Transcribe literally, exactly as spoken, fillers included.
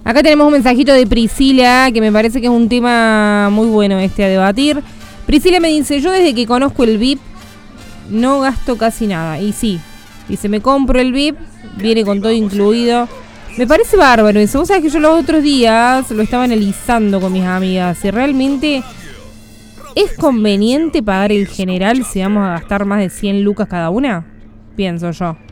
Acá tenemos un mensajito de Priscila, que me parece que es un tema muy bueno este a debatir. Priscila me dice, yo desde que conozco el V I P no gasto casi nada. Y sí, dice, me compro el V I P, viene con todo incluido. Me parece bárbaro eso. Vos sabés que yo los otros días lo estaba analizando con mis amigas. Si realmente es conveniente pagar el general si vamos a gastar más de cien lucas cada una, pienso yo.